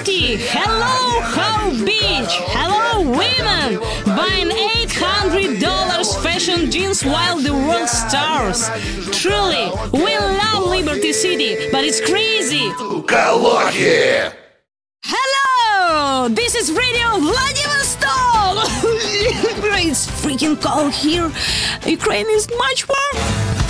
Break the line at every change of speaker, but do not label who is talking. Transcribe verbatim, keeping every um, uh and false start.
City! Hello, How Beach! Hello, women! Buying eight hundred dollars fashion jeans while the world starves! Truly, we love Liberty City, but it's crazy!
Калохи!
Hello! This is Radio Vladivostok! It's freaking cold here. Ukraine is much warm.